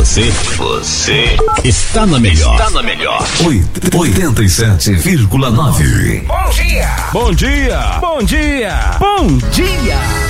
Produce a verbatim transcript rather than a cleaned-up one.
Você, você está na melhor. Está na melhor. oitenta e sete vírgula nove. Bom dia. Bom dia. Bom dia. Bom dia.